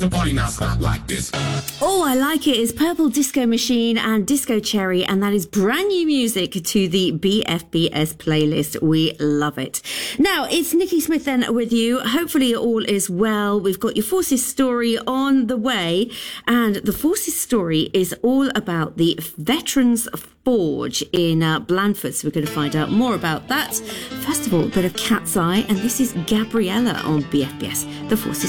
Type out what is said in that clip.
The party now stop like this. Oh, I like it. It's Purple Disco Machine and Disco Cherry, and that is brand new music to the BFBS playlist. We love it. Now, it's Nikki Smith then with you. Hopefully all is well. We've got your Forces story on the way, and the Forces story is all about the Veterans Forge in Blandford, so we're going to find out more about that. First of all, a bit of Cat's Eye, and this is Gabriella on BFBS, the Forces